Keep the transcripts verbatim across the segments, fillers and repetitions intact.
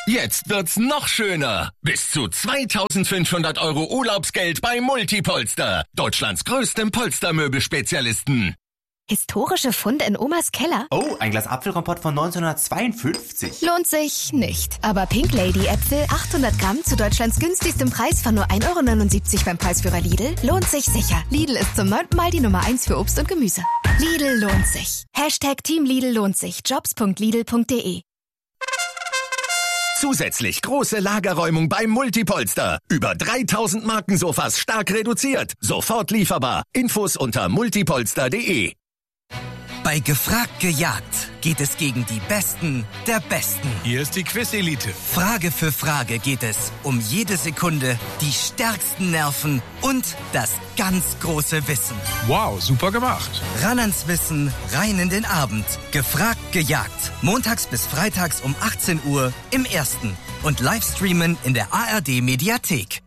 Jetzt wird's noch schöner. Bis zu zweitausendfünfhundert Euro Urlaubsgeld bei Multipolster. Deutschlands größtem Polstermöbelspezialisten. Historische Funde in Omas Keller? Oh, ein Glas Apfelkompott von neunzehnhundertzweiundfünfzig. Lohnt sich nicht. Aber Pink Lady Äpfel achthundert Gramm zu Deutschlands günstigstem Preis von nur ein Euro neunundsiebzig beim Preisführer Lidl lohnt sich sicher. Lidl ist zum neunten Mal die Nummer eins für Obst und Gemüse. Lidl lohnt sich. Hashtag Team Lidl lohnt sich. jobs punkt lidl punkt de. Zusätzlich große Lagerräumung bei Multipolster. Über dreitausend Markensofas stark reduziert. Sofort lieferbar. Infos unter multipolster punkt de. Bei Gefragt gejagt geht es gegen die Besten der Besten. Hier ist die Quiz-Elite. Frage für Frage geht es um jede Sekunde, die stärksten Nerven und das ganz große Wissen. Wow, super gemacht. Ran ans Wissen, rein in den Abend. Gefragt gejagt. Montags bis freitags um achtzehn Uhr im Ersten. Und Livestreamen in der A R D-Mediathek.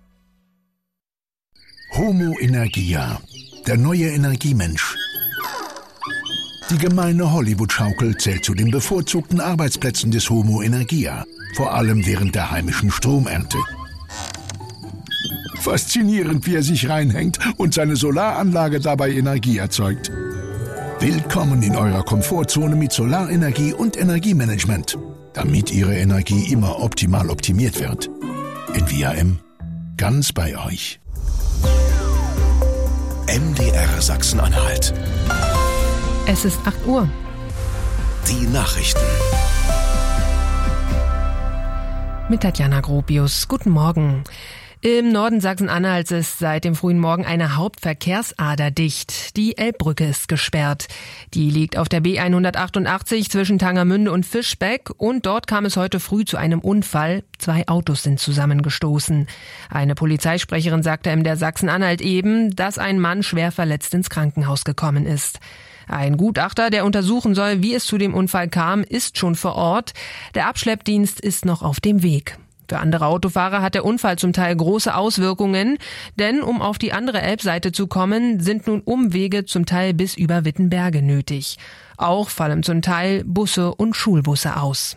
Homo Energia, der neue Energiemensch. Die gemeine Hollywood-Schaukel zählt zu den bevorzugten Arbeitsplätzen des Homo Energia, vor allem während der heimischen Stromernte. Faszinierend, wie er sich reinhängt und seine Solaranlage dabei Energie erzeugt. Willkommen in eurer Komfortzone mit Solarenergie und Energiemanagement, damit Ihre Energie immer optimal optimiert wird. N V A M, ganz bei euch. M D R Sachsen-Anhalt. Es ist acht Uhr. Die Nachrichten. Mit Tatjana Gropius. Guten Morgen. Im Norden Sachsen-Anhalts ist seit dem frühen Morgen eine Hauptverkehrsader dicht. Die Elbbrücke ist gesperrt. Die liegt auf der B hundertachtundachtzig zwischen Tangermünde und Fischbeck und dort kam es heute früh zu einem Unfall. Zwei Autos sind zusammengestoßen. Eine Polizeisprecherin sagte M D R Sachsen-Anhalt eben, dass ein Mann schwer verletzt ins Krankenhaus gekommen ist. Ein Gutachter, der untersuchen soll, wie es zu dem Unfall kam, ist schon vor Ort. Der Abschleppdienst ist noch auf dem Weg. Für andere Autofahrer hat der Unfall zum Teil große Auswirkungen, denn um auf die andere Elbseite zu kommen, sind nun Umwege zum Teil bis über Wittenberge nötig. Auch fallen zum Teil Busse und Schulbusse aus.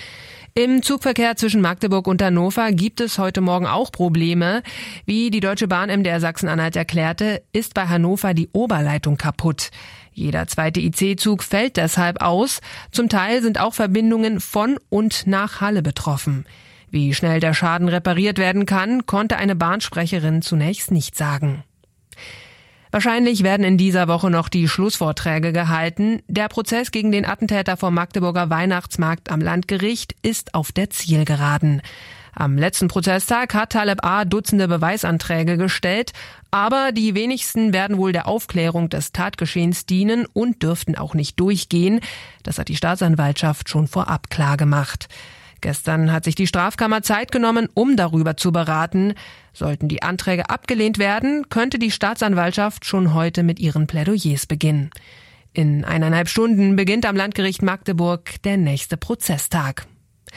Im Zugverkehr zwischen Magdeburg und Hannover gibt es heute Morgen auch Probleme. Wie die Deutsche Bahn M D R Sachsen-Anhalt erklärte, ist bei Hannover die Oberleitung kaputt. Jeder zweite I C-Zug fällt deshalb aus. Zum Teil sind auch Verbindungen von und nach Halle betroffen. Wie schnell der Schaden repariert werden kann, konnte eine Bahnsprecherin zunächst nicht sagen. Wahrscheinlich werden in dieser Woche noch die Schlussvorträge gehalten. Der Prozess gegen den Attentäter vom Magdeburger Weihnachtsmarkt am Landgericht ist auf der Zielgeraden. Am letzten Prozesstag hat Taleb A. Dutzende Beweisanträge gestellt, aber die wenigsten werden wohl der Aufklärung des Tatgeschehens dienen und dürften auch nicht durchgehen. Das hat die Staatsanwaltschaft schon vorab klargemacht. Gestern hat sich die Strafkammer Zeit genommen, um darüber zu beraten. Sollten die Anträge abgelehnt werden, könnte die Staatsanwaltschaft schon heute mit ihren Plädoyers beginnen. In eineinhalb Stunden beginnt am Landgericht Magdeburg der nächste Prozesstag.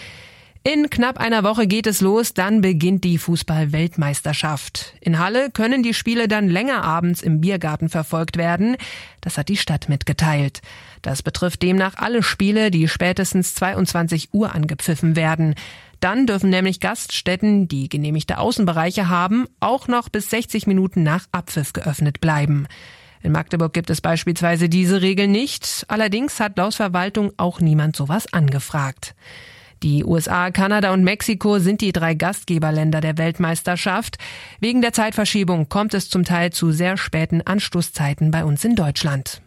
In knapp einer Woche geht es los, dann beginnt die Fußball-Weltmeisterschaft. In Halle können die Spiele dann länger abends im Biergarten verfolgt werden. Das hat die Stadt mitgeteilt. Das betrifft demnach alle Spiele, die spätestens zweiundzwanzig Uhr angepfiffen werden. Dann dürfen nämlich Gaststätten, die genehmigte Außenbereiche haben, auch noch bis sechzig Minuten nach Abpfiff geöffnet bleiben. In Magdeburg gibt es beispielsweise diese Regel nicht. Allerdings hat laut Verwaltung auch niemand sowas angefragt. Die U S A, Kanada und Mexiko sind die drei Gastgeberländer der Weltmeisterschaft. Wegen der Zeitverschiebung kommt es zum Teil zu sehr späten Anstoßzeiten bei uns in Deutschland.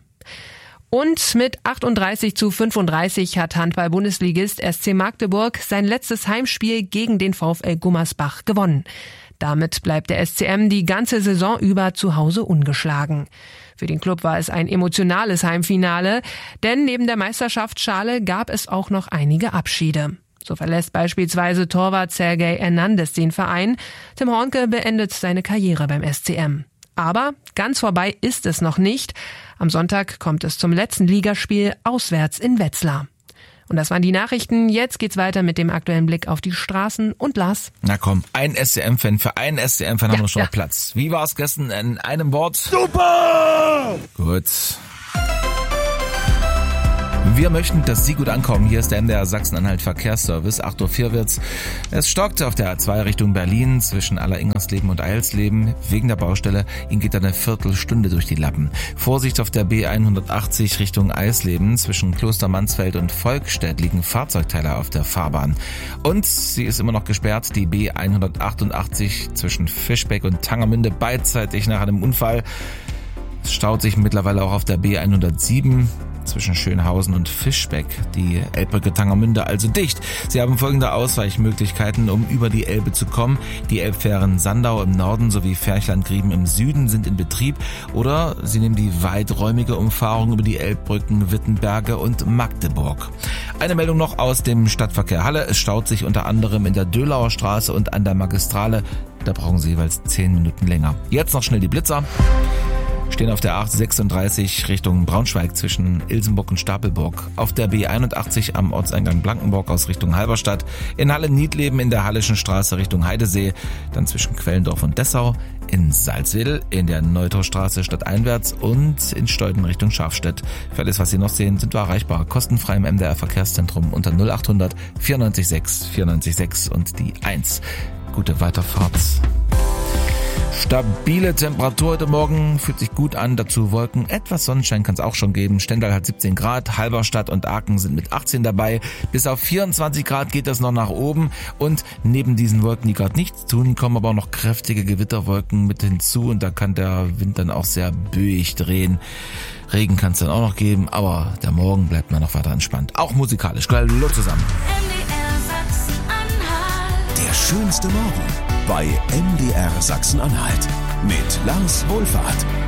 Und mit achtunddreißig zu fünfunddreißig hat Handball-Bundesligist S C Magdeburg sein letztes Heimspiel gegen den VfL Gummersbach gewonnen. Damit bleibt der S C M die ganze Saison über zu Hause ungeschlagen. Für den Klub war es ein emotionales Heimfinale, denn neben der Meisterschaftsschale gab es auch noch einige Abschiede. So verlässt beispielsweise Torwart Sergej Hernandez den Verein. Tim Hornke beendet seine Karriere beim S C M. Aber ganz vorbei ist es noch nicht. Am Sonntag kommt es zum letzten Ligaspiel auswärts in Wetzlar. Und das waren die Nachrichten. Jetzt geht's weiter mit dem aktuellen Blick auf die Straßen und Lars. Na komm, ein S C M-Fan, für einen S C M-Fan ja, haben wir schon ja. mal Platz. Wie war es gestern in einem Wort? Super! Gut. Wir möchten, dass Sie gut ankommen. Hier ist der M D R Sachsen-Anhalt Verkehrsservice. acht Uhr vier wird's. Es stockt auf der A zwei Richtung Berlin zwischen Alleringolsleben und Eilsleben wegen der Baustelle. Ihnen geht da eine Viertelstunde durch die Lappen. Vorsicht auf der B hundertachtzig Richtung Eisleben zwischen Klostermansfeld und Volkstedt liegen Fahrzeugteile auf der Fahrbahn. Und sie ist immer noch gesperrt, die B hundertachtundachtzig zwischen Fischbeck und Tangermünde beidseitig nach einem Unfall. Es staut sich mittlerweile auch auf der B hundertsieben zwischen Schönhausen und Fischbeck. Die Elbbrücke Tangermünde also dicht. Sie haben folgende Ausweichmöglichkeiten, um über die Elbe zu kommen. Die Elbfähren Sandau im Norden sowie Ferchlandgrieben im Süden sind in Betrieb. Oder Sie nehmen die weiträumige Umfahrung über die Elbbrücken Wittenberge und Magdeburg. Eine Meldung noch aus dem Stadtverkehr Halle. Es staut sich unter anderem in der Dölauer Straße und an der Magistrale. Da brauchen Sie jeweils zehn Minuten länger. Jetzt noch schnell die Blitzer. Stehen auf der A sechsunddreißig Richtung Braunschweig zwischen Ilsenburg und Stapelburg. Auf der B einundachtzig am Ortseingang Blankenburg aus Richtung Halberstadt. In Halle-Niedleben in der Hallischen Straße Richtung Heidesee. Dann zwischen Quellendorf und Dessau. In Salzwedel in der Neutaustraße stadteinwärts und in Steuden Richtung Schafstedt. Für alles, was Sie noch sehen, sind wir erreichbar. Kostenfrei im M D R Verkehrszentrum unter null achthundert vierundneunzig sechs vierundneunzig sechs und die eins. Gute Weiterfahrt. Stabile Temperatur heute Morgen, fühlt sich gut an, dazu Wolken, etwas Sonnenschein kann es auch schon geben. Stendal hat siebzehn Grad, Halberstadt und Aachen sind mit achtzehn dabei. Bis auf vierundzwanzig Grad geht das noch nach oben und neben diesen Wolken, die gerade nichts tun, kommen aber auch noch kräftige Gewitterwolken mit hinzu und da kann der Wind dann auch sehr böig drehen. Regen kann es dann auch noch geben, aber der Morgen bleibt mal noch weiter entspannt. Auch musikalisch. Hallo zusammen. Der schönste Morgen bei M D R Sachsen-Anhalt mit Lars Wohlfahrt.